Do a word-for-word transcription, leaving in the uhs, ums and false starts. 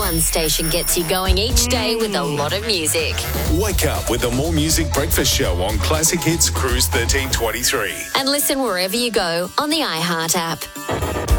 one station gets you going each day with a lot of music. Wake up with the More Music Breakfast Show on Classic Hits Cruise thirteen twenty-three. And listen wherever you go on the iHeart app.